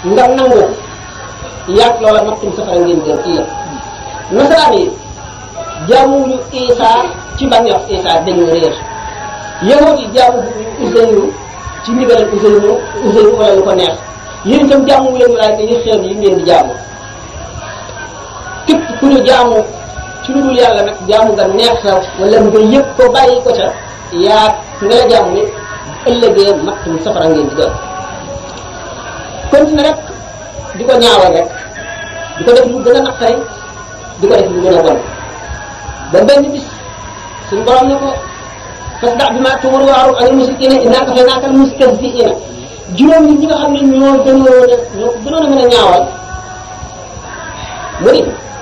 nga nangu yàgg loola mattum safara ngeen jëm ëllëg nasaraan yi jaamuwuñu Isa ci bañ wax Isa dañu réer yahud yi jaamu Uzayru ci ndigalal Uzayru wala lu ko neex yéen itam jaamu leen malaayka yi xeer yi ngeen di jaamu képp ku ñu jaamu ci lu dul yàlla nag jaamu nga neex la wala nga yëg ko bàyyi ko ca yaa nga la jaamu ni ëllëgee mattum safara ngeen di doon continue rek di ko ñaawal rek di ko def lu gën a naqari di ko def lu gën a bon ba benn bis suñu borom ne ko fasda' bimaa tu'mar wa'rid 'anil mushrikiina innaa kafaynaaka al-mustahzi'iina juróom ñi nga xam ne ñoo gënoon a mën a ñaawal mu ni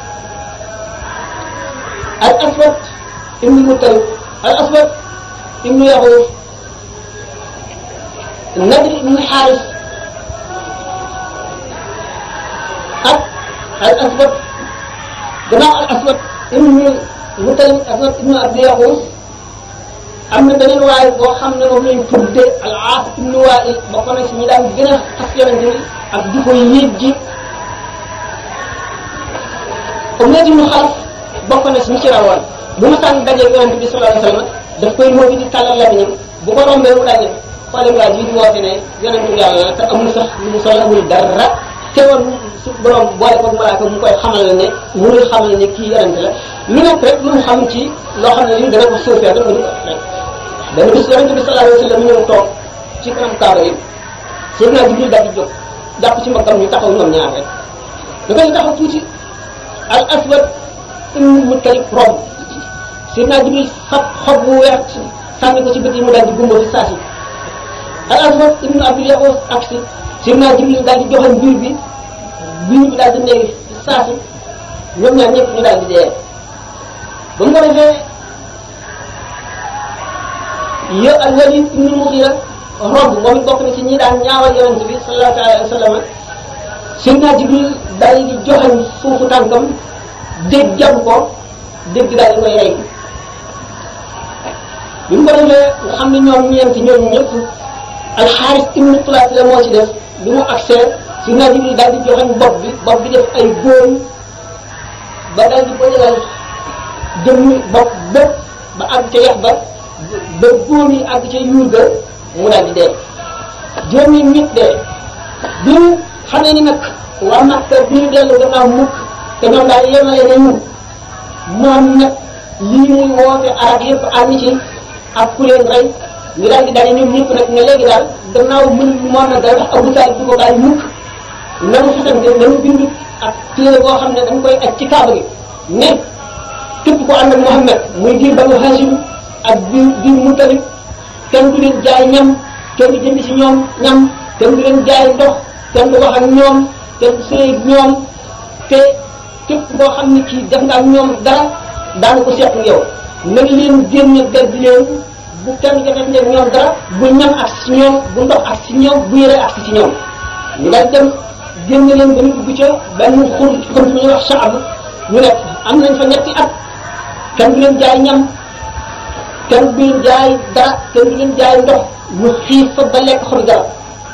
al Aswad ibnu Muttalib al Aswad ibnu Yahuus Nadr ibnu Haaris ak al Aswad gannaaw al Aswad ibnu Muttalib Aswad ibnu Abdi Yahuus am na beneen waaye boo xam ne moom lañ tudde al Aas ibnu Waa'il bokk na si ñi daan gën a xas yonente bi ak di ko yéeg ji Umayya ibnu Xalaf bokk na si ñi ci rawoon bu ma sànni dajeeg yonente bi sallallahu alayhi wa sallam daf koy moo bi di tàllal lamiñam bu ko rombee mu daal ne xoolal waa ji di woote ne yonente bi yàlla la te amul sax lu mu sol amul dara teewoon su borom boole ko malaaka mu koy xamal ne mënul xamal ne kii yonente la lu nekk rek lu mu xam ci loo xam ne lii dana ko suufee rek mu di ko rek benn bis yonente bi sallallahu alayhi wa sallam ñëw toog ci kanam kaaba yi Seydina Jibril daal di jóg jàpp ci mbaggam ñu taxaw ñoom ñaar rek da koy taxaw tuuti al Aswad ibnu Muttalib romb Seydina Jibril fab xob bu wert sànni ko ci bët yi mu daal di gumba fi saa si al Aswad ibnu Abdi Yahuus ak si Seydina Jibril daal di joxoon biir bi daal di néegi fi saa si ñoom ñaar ñëpp ñu daal di dee ba mu ko defee al Walid ibnu Mughira romb moom it bokk na ci ñi daan ñaawal yonent bi sallallahu alayhi wa sallam Seydina Jibril daal di joxoon suufu tànkam dégg jam ko dégg daal di koy rey bi mu ko defee nga xam ne ñoom ñeenti ñooñu ñëpp alxaaris ibnu Tulaat la moo ci def bi mu accès Seydina Jibril daal di joxoon bopp bi def ay góom ba daal di bëjëlal jëmmi bopp bépp ba àgg ca yax ba góom yi àgg ca yuur ga mu daal di dee juróomi nit dee bi mu xamee ni nag waa Makka bi ñu dellu gannaaw mukk te ñoom daal yemale nañu moom nag lii muy woote arab yëpp ànd ci ak ku leen rey ñu daal di daje ñoom ñëpp nag ne léegi daal gannaaw moom nag day wax Abu Taalib du ko bàyyi mukk nanu xasante nanu bind ak téere boo xam ne dañ koy aj ci kaaba gi ne képp ko ànd ak Muhammad muy biir Banu Hashim ak biir Muttalib kenn du leen jaay ñam kenn du jënd si ñoom ñam kenn du leen jaay ndox kenn du wax ak ñoom kenn du sëy ak ñoom te képp koo xam ne kii def nga ak ñoom dara daanu ko seetlu yow na leen génne gàddu leen bu kenn defee ne ñoom dara bu ñam ak si ñoom bu ndox ak si ñoom bu yére ak si ñoom ñu daal dem génne leen ba ñu dugg ca benn xur xur bu ñuy wax Shaab ñu nekk am nañ fa ñetti at kenn du leen jaay ñam kenn du leen jaay dara kenn du leen jaay ndox ñu xiif fa ba lekk xobi garab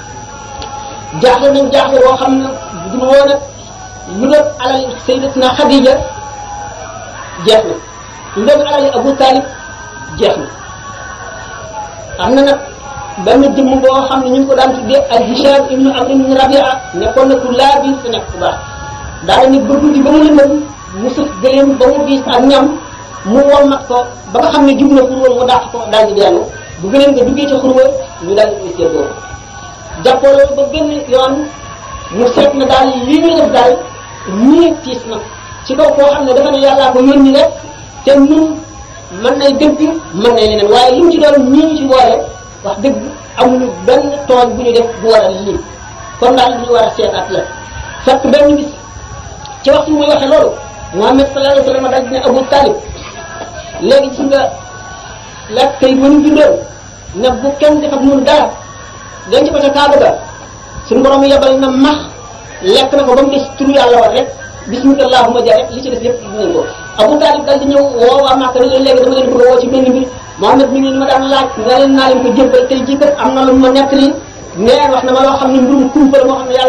jaaxle nañ jaaxle boo xam ne du woon ak lu doon alal Sayyidatuna Xadija jeex na lu doon alal Abu Taalib jeex na am na nag benn jëmm boo xam ne ñu ngi ko daan tuddee al Hisham ibnu Amr ibnu Rabia nekkoon na ku laa biir te nekk ku baax daana nit ba guddi ba mu lëndëm mu sëf gëléem ba mu diis ak ñam mu wommat ko ba nga xam ne jub na xurwa mu dàq ko daal di dellu bu gëléem nga duggee ca xurwa ñu daal di koy séddoo jàppoo loolu ba benn yoon mu seet na daal lii ñuy def daal ñii tiis na ci kaw koo xam ne dafa ne yàllaa ko yónni rek te ñun mën nay dëgg mën nay leneen waaye li mu ci doon ñii ñu ci boole wax dëgg amuñu benn tooñ bu ñu def bu waral lii kon daal li ñu war a seetaat la fekk benn bis ci waxtu muy waxee loolu Muhammad sallallahu alayhi wa sallam daal di ne Abu Talib léegi gis nga lekk kay mënu bindoon ne bu kenn def ak ñun dara denc ko ca Kaaba ga suñu borom yebal na max lekk na ko ba mu des turu yàlla war rek bismika allahumma ja rek li ci des yëpp dinañ ko Abu Talib daal di ñëw woo waa Màkka ne leen léegi dama leen bëgg a woo ci benn mbir Muhammad mi ngi ma daan laaj nga leen naa leen ko jébbal tey jii kat am na lu ma nekk nii nee wax na ma loo xam ne mbirum kumpa la moo xam ne yàlla